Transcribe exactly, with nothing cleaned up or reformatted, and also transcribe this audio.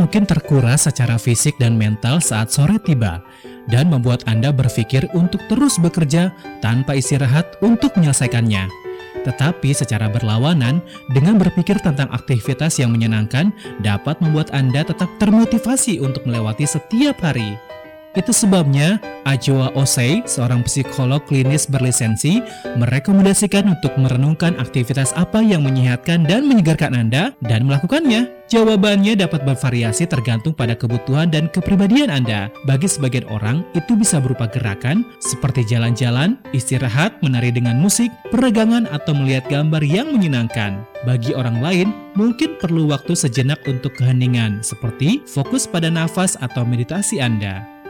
mungkin terkuras secara fisik dan mental saat sore tiba, dan membuat Anda berpikir untuk terus bekerja tanpa istirahat untuk menyelesaikannya. Tetapi secara berlawanan, dengan berpikir tentang aktivitas yang menyenangkan dapat membuat Anda tetap termotivasi untuk melewati setiap hari. Itu sebabnya Ajoa Osei, seorang psikolog klinis berlisensi, merekomendasikan untuk merenungkan aktivitas apa yang menyehatkan dan menyegarkan Anda dan melakukannya. Jawabannya dapat bervariasi tergantung pada kebutuhan dan kepribadian Anda. Bagi sebagian orang, itu bisa berupa gerakan seperti jalan-jalan, istirahat, menari dengan musik, peregangan, atau melihat gambar yang menyenangkan. Bagi orang lain, mungkin perlu waktu sejenak untuk keheningan, seperti fokus pada nafas atau meditasi Anda.